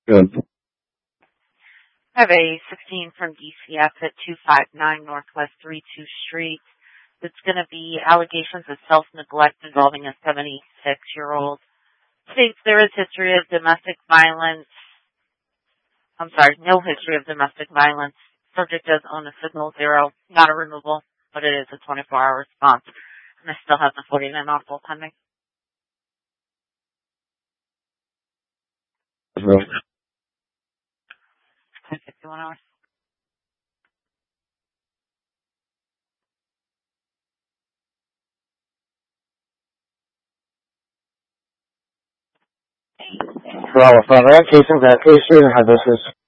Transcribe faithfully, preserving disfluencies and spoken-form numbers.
Good. I have a sixteen from D C F at two five nine Northwest thirty-second Street. It's going to be allegations of self-neglect involving a seventy-six-year-old. States there is history of domestic violence. I'm sorry, no history of domestic violence. Subject does own a Signal Zero, not a removal, but it is a twenty-four hour response. And I still have the forty-nine awful pending. fifty-one hours. For all the front rank casings, that case here, hibiscus.